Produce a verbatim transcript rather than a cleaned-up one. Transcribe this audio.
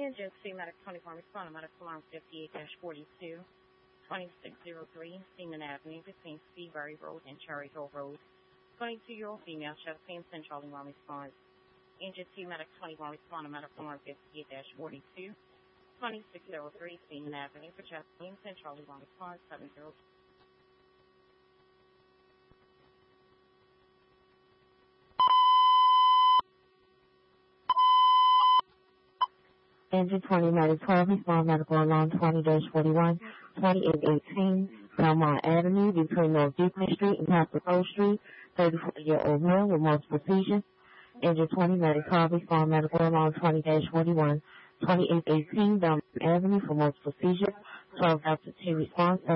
Engine two, Medic twenty-four, respond to Medical Alarm fifty-eight dash forty-two, twenty-six oh three, Seaman Avenue, between Seabury Road and Cherry Hill Road. twenty-two-year-old female, chest pain, central alarm response. Engine two, Medic twenty-one, respond to Medical Alarm fifty-eight dash forty-two, twenty-six oh three, Seaman Avenue, for chest pain, central alarm response, seven zero. Engine twenty, Medic twelve, respond Medical Alarm twenty dash forty-one, twenty-eight eighteen, Belmont Avenue, between North Duplin Street and Capitol Street, thirty-four-year-old male with multiple seizures. Engine twenty, Medic twelve, respond Medical Alarm twenty dash forty-one, twenty-eight eighteen, Belmont Avenue for multiple seizures, twelve Delta two response.